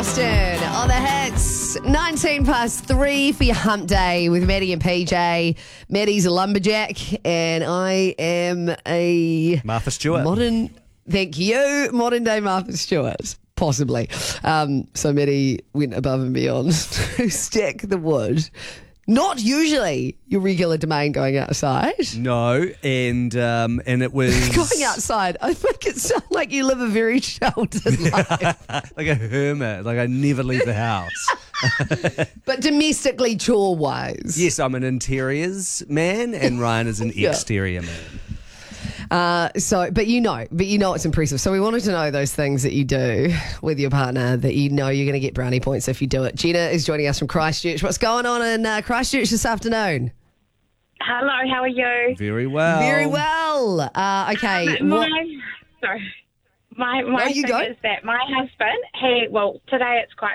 Austin on the hits. 19 past 3 for your hump day with Maddie and PJ. Maddie's a lumberjack and I am a Martha Stewart. modern day Martha Stewart. Possibly. So Maddie went above and beyond to stack the wood. Not usually your regular domain going outside. No, and it was Going outside, I think it sounds like you live a very sheltered life. like a hermit. Like I never leave the house. But domestically chore-wise. Yes, I'm an interiors man, and Ryan is an Yeah. exterior man. But you know it's impressive. So we wanted to know those things that you do with your partner that you know you're going to get brownie points if you do it. Jenna is joining us from Christchurch. What's going on in Christchurch this afternoon? Hello, how are you? Very well. Very well. Okay. My you thing go. is that my husband, today it's quite